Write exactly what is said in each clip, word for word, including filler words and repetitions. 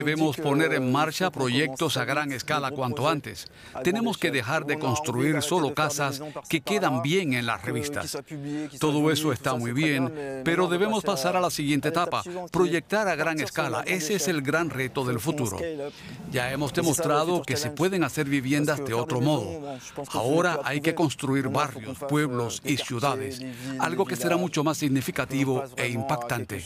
Debemos poner en marcha proyectos a gran escala cuanto antes. Tenemos que dejar de construir solo casas que quedan bien en las revistas. Todo eso está muy bien, pero debemos pasar a la siguiente etapa, proyectar a gran escala. Ese es el gran reto del futuro. Ya hemos demostrado que se pueden hacer viviendas de otro modo. Ahora hay que construir barrios, pueblos y ciudades, algo que será mucho más significativo e impactante.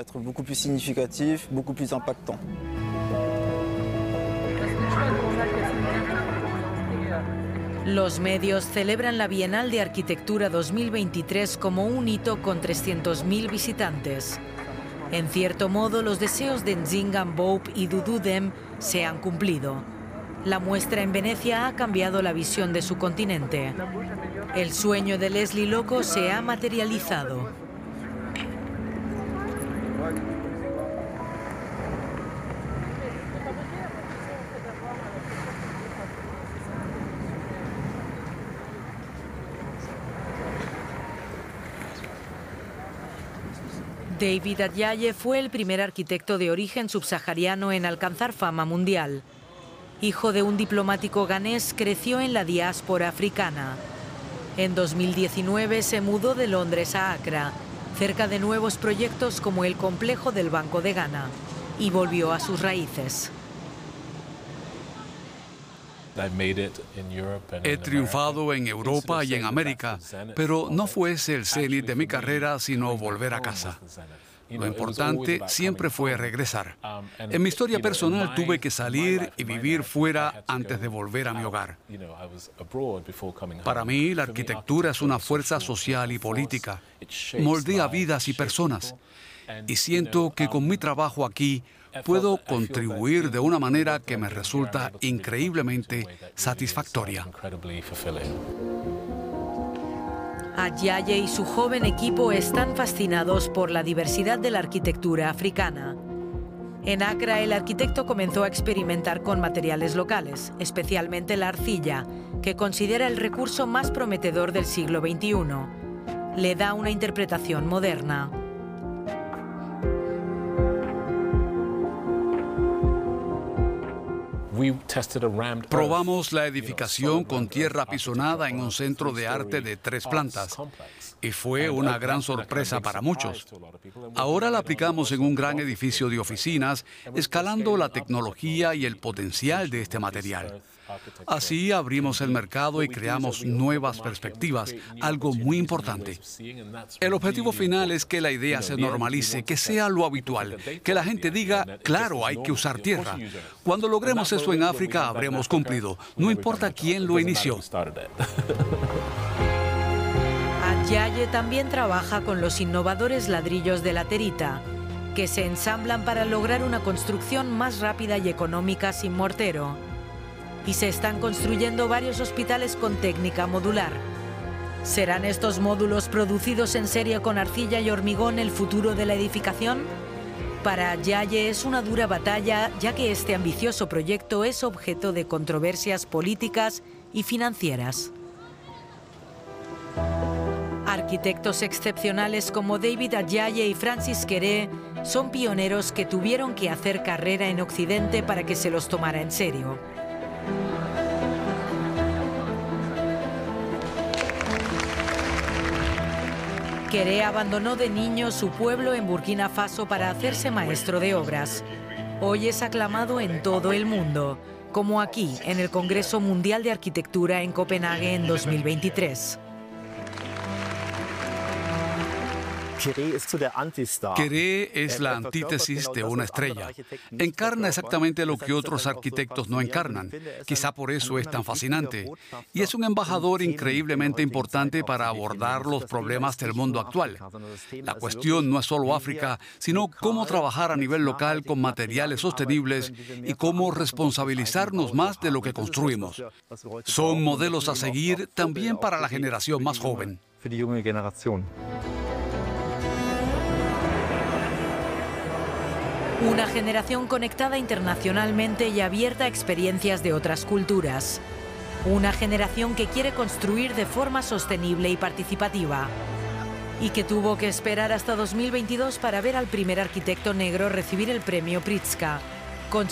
Los medios celebran la Bienal de Arquitectura dos mil veintitrés como un hito con trescientos mil visitantes. En cierto modo, los deseos de Nzingan Bope y Dudu Dem se han cumplido. La muestra en Venecia ha cambiado la visión de su continente. El sueño de Leslie Loco se ha materializado. David Adjaye fue el primer arquitecto de origen subsahariano en alcanzar fama mundial. Hijo de un diplomático ganés, creció en la diáspora africana. En dos mil diecinueve se mudó de Londres a Accra, cerca de nuevos proyectos como el complejo del Banco de Ghana, y volvió a sus raíces. He triunfado en Europa y en América, pero no fue ese el cenit de mi carrera, sino volver a casa. Lo importante siempre fue regresar. En mi historia personal tuve que salir y vivir fuera antes de volver a mi hogar. Para mí, la arquitectura es una fuerza social y política. Moldea vidas y personas. Y siento que con mi trabajo aquí puedo contribuir de una manera que me resulta increíblemente satisfactoria. Adjaye y su joven equipo están fascinados por la diversidad de la arquitectura africana. En Accra, el arquitecto comenzó a experimentar con materiales locales, especialmente la arcilla, que considera el recurso más prometedor del siglo veintiuno. Le da una interpretación moderna. Probamos la edificación con tierra apisonada en un centro de arte de tres plantas y fue una gran sorpresa para muchos. Ahora la aplicamos en un gran edificio de oficinas, escalando la tecnología y el potencial de este material. Así abrimos el mercado y creamos nuevas perspectivas, algo muy importante. El objetivo final es que la idea se normalice, que sea lo habitual, que la gente diga, claro, hay que usar tierra. Cuando logremos eso en África, habremos cumplido, no importa quién lo inició. Adjaye también trabaja con los innovadores ladrillos de laterita, que se ensamblan para lograr una construcción más rápida y económica sin mortero. Y se están construyendo varios hospitales con técnica modular. ¿Serán estos módulos producidos en serie con arcilla y hormigón el futuro de la edificación? Para Adjaye es una dura batalla, ya que este ambicioso proyecto es objeto de controversias políticas y financieras. Arquitectos excepcionales como David Adjaye y Francis Kéré son pioneros que tuvieron que hacer carrera en Occidente para que se los tomara en serio. Kéré abandonó de niño su pueblo en Burkina Faso para hacerse maestro de obras. Hoy es aclamado en todo el mundo, como aquí en el Congreso Mundial de Arquitectura en Copenhague en dos mil veintitrés. Kéré es la antítesis de una estrella. Encarna exactamente lo que otros arquitectos no encarnan. Quizá por eso es tan fascinante. Y es un embajador increíblemente importante para abordar los problemas del mundo actual. La cuestión no es solo África, sino cómo trabajar a nivel local con materiales sostenibles y cómo responsabilizarnos más de lo que construimos. Son modelos a seguir también para la generación más joven. Una generación conectada internacionalmente y abierta a experiencias de otras culturas. Una generación que quiere construir de forma sostenible y participativa. Y que tuvo que esperar hasta dos mil veintidós para ver al primer arquitecto negro recibir el premio Pritzker.